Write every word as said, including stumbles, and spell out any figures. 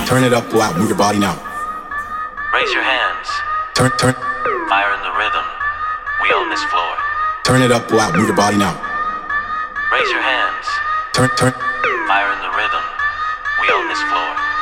Turn it up, loud, move your body now. Raise your hands. Turn, turn. Fire in the rhythm. We own this floor. Turn it up, loud, move your body now. Raise your hands. Turn, turn. Fire in the rhythm. We own this floor.